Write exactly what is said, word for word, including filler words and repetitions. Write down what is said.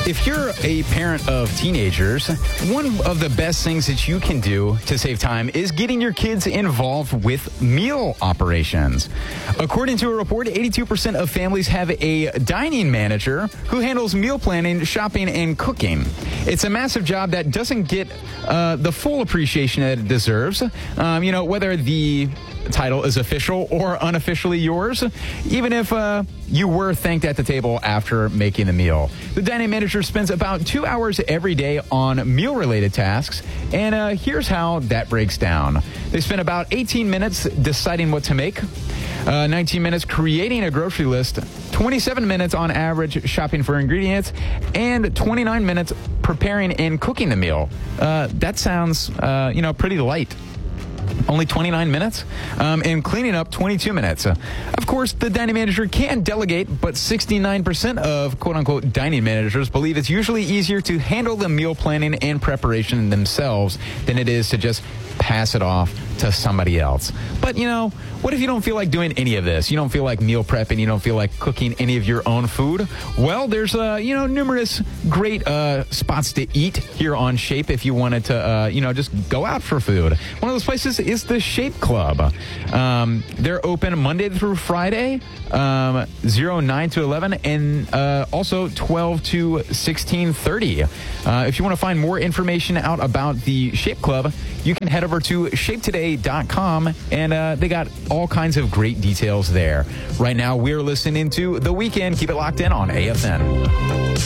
If you're a parent of teenagers, one of the best things that you can do to save time is getting your kids involved with meal operations. According to a report, eighty-two percent of families have a dining manager who handles meal planning, shopping, and cooking. It's a massive job that doesn't get uh, the full appreciation that it deserves. Um, you know, whether the title is official or unofficially yours, even if uh, you were thanked at the table after making the meal. The dining manager spends about two hours every day on meal-related tasks, and uh, here's how that breaks down. They spend about eighteen minutes deciding what to make, uh, nineteen minutes creating a grocery list, twenty-seven minutes on average shopping for ingredients, and twenty-nine minutes preparing and cooking the meal. Uh, that sounds, uh, you know, pretty light. Only twenty-nine minutes, um, and cleaning up twenty-two minutes. Uh, of course, the dining manager can delegate, but sixty-nine percent of quote-unquote dining managers believe it's usually easier to handle the meal planning and preparation themselves than it is to just pass it off to somebody else. But, you know, what if you don't feel like doing any of this? You don't feel like meal prepping. You don't feel like cooking any of your own food? Well, there's, uh, you know, numerous great uh, spots to eat here on Shape if you wanted to, uh, you know, just go out for food. One of those places is the Shape Club. Um, they're open Monday through Friday, um, nine to eleven, and uh, also twelve to sixteen thirty. Uh, if you want to find more information out about the Shape Club, you can head over to shape today dot com, and uh, they got all kinds of great details there. Right now, we're listening to The Weeknd. Keep it locked in on A F N.